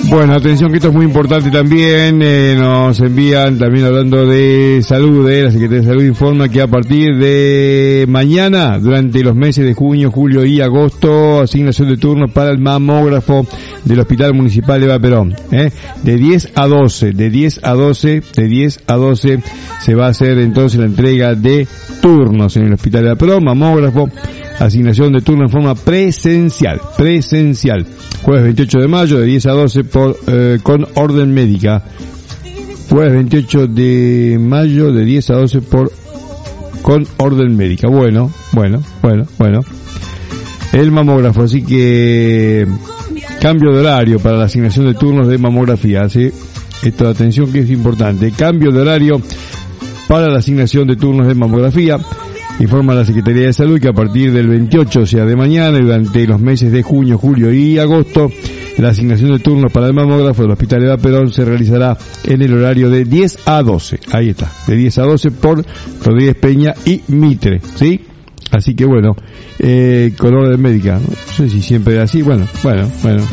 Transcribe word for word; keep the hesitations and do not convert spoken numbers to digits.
Bueno, atención que esto es muy importante también, eh, nos envían también hablando de salud, eh, la Secretaría de Salud informa que a partir de mañana, durante los meses de junio, julio y agosto, asignación de turnos para el mamógrafo del Hospital Municipal Eva Perón, eh, de diez a doce, de diez a doce, de diez a doce se va a hacer entonces la entrega de turnos en el Hospital Eva Perón, mamógrafo, asignación de turno en forma presencial, presencial, jueves veintiocho de mayo de diez a doce por, eh, con orden médica, jueves veintiocho de mayo de diez a doce por, con orden médica, bueno, bueno, bueno, bueno, el mamógrafo, así que, cambio de horario para la asignación de turnos de mamografía, ¿sí? Esto, atención que es importante, cambio de horario para la asignación de turnos de mamografía. Informa la Secretaría de Salud que a partir del veintiocho, o sea de mañana, y durante los meses de junio, julio y agosto, la asignación de turnos para el mamógrafo del Hospital Eva Perón se realizará en el horario de diez a doce. Ahí está, de diez a doce por Rodríguez Peña y Mitre, ¿sí? Así que bueno, eh, con orden médica, no sé si siempre es así, bueno, bueno, bueno.